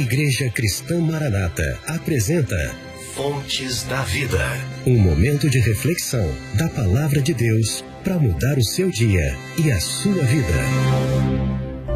Igreja Cristã Maranata apresenta Fontes da Vida. Um momento de reflexão da Palavra de Deus para mudar o seu dia e a sua vida.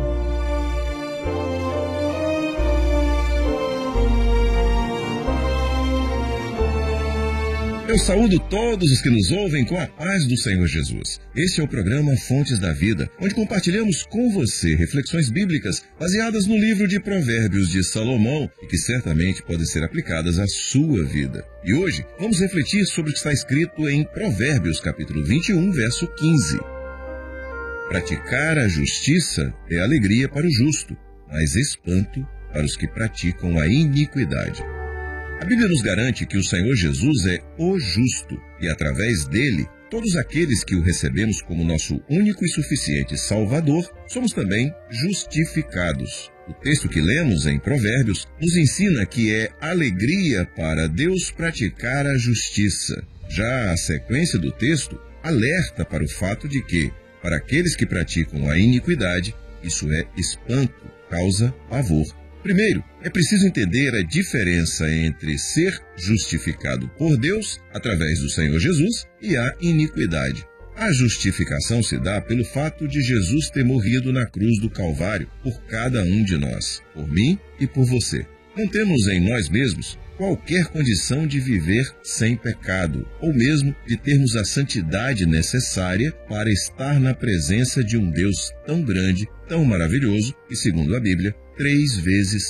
Eu saúdo todos os que nos ouvem com a paz do Senhor Jesus. Este é o programa Fontes da Vida, onde compartilhamos com você reflexões bíblicas baseadas no livro de Provérbios de Salomão e que certamente podem ser aplicadas à sua vida. E hoje vamos refletir sobre o que está escrito em Provérbios, capítulo 21, verso 15. Praticar a justiça é alegria para o justo, mas espanto para os que praticam a iniquidade. A Bíblia nos garante que o Senhor Jesus é o justo e, através dele, todos aqueles que o recebemos como nosso único e suficiente Salvador, somos também justificados. O texto que lemos em Provérbios nos ensina que é alegria para Deus praticar a justiça. Já a sequência do texto alerta para o fato de que, para aqueles que praticam a iniquidade, isso é espanto, causa pavor. Primeiro, é preciso entender a diferença entre ser justificado por Deus, através do Senhor Jesus, e a iniquidade. A justificação se dá pelo fato de Jesus ter morrido na cruz do Calvário por cada um de nós, por mim e por você. Não temos em nós mesmos qualquer condição de viver sem pecado, ou mesmo de termos a santidade necessária para estar na presença de um Deus tão grande, tão maravilhoso e, segundo a Bíblia, 3 vezes